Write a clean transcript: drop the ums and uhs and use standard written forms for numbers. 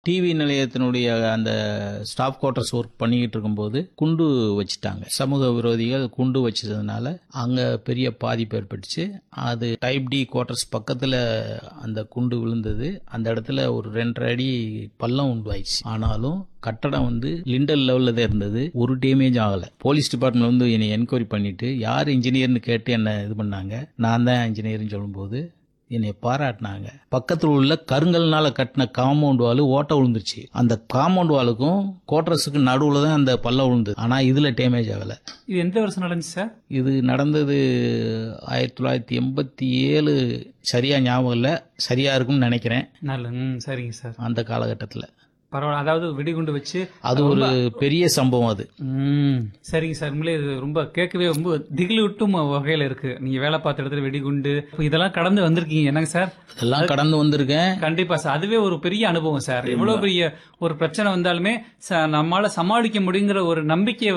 TV நிலையத்தினுடைய அந்த staff quarters work பண்ணிக்கிட்டு இருக்கும்போது குண்டு வச்சுட்டாங்க. சமூக விரோதிகள் குண்டு வச்சதுனால அங்க பெரிய பாதிப்பு ஏற்பட்டுச்சு. அது டைப் டி குவார்டர்ஸ் பக்கத்துல அந்த குண்டு விழுந்தது. அந்த இடத்துல ஒரு 2.5 அடி பள்ளம் உண்டாயிடுச்சு. ஆனாலும் கட்டடம் லிண்டல் லெவல்ல தான் இருந்தது. ஒரு டேமேஜ் ஆகல. போலீஸ் டிபார்ட்மெண்ட் என்னை என்கொயரி பண்ணிட்டு யார் இன்ஜினியர்னு கேட்டு என்ன இது பண்ணாங்க. நான் தான் இன்ஜினியர்னு சொல்லும்போது என்னை பாராட்டினாங்க. பக்கத்தில் உள்ள கருங்கல்னால கட்டின காம்பவுண்ட் வால் ஓட்ட விழுந்துருச்சு. அந்த காம்பவுண்ட் வாலுக்கும் குவார்டர்ஸுக்கு நடுவுல தான் அந்த பள்ளம் விழுந்தது. ஆனா இதுல டேமேஜ் ஆகல. இது எந்த வருஷம் நடந்துச்சு சார்? இது நடந்தது 1987. சரியா ஞாபகம் இல்ல, சரியா இருக்கும்னு நினைக்கிறேன். சரிங்க சார். அந்த காலகட்டத்தில் பரவாயில்ல. அதாவது வெடிகுண்டு வச்சு அது ஒரு பெரிய சம்பவம் அது. சரிங்க சார். உண்மையிலே இது ரொம்ப கேட்கவே ரொம்ப திகிலூட்டும் வகையில இருக்கு. நீங்க வேலை பார்த்த இடத்துல வெடிகுண்டு இதெல்லாம் கடந்து வந்திருக்கீங்க என்னங்க சார்? இதெல்லாம் கடந்து வந்திருக்கேன். கண்டிப்பா சார். அதுவே ஒரு பெரிய அனுபவம் சார். எவ்வளவு பெரிய ஒரு பிரச்சனை வந்தாலுமே நம்மால சமாளிக்க முடியுங்கிற ஒரு நம்பிக்கையை